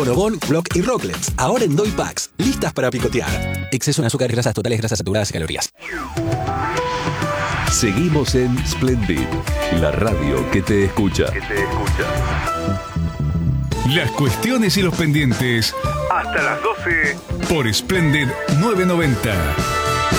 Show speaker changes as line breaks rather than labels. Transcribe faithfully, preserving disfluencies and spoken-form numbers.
Bonobón, Block y Rocklets, ahora en Doy Packs, listas para picotear. Exceso en azúcar, grasas totales, grasas saturadas y calorías.
Seguimos en Splendid, la radio que te escucha.
Que te escucha.
Las cuestiones y los pendientes
Hasta las doce
por Splendid novecientos noventa.